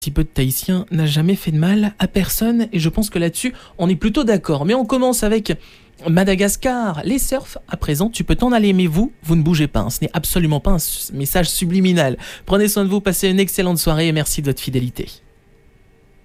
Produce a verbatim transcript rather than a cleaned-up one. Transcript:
petit peu de tahitien n'a jamais fait de mal à personne et je pense que là-dessus, on est plutôt d'accord. Mais on commence avec Madagascar, les surfs. À présent, tu peux t'en aller, mais vous, vous ne bougez pas. Ce n'est absolument pas un message subliminal. Prenez soin de vous, passez une excellente soirée et merci de votre fidélité.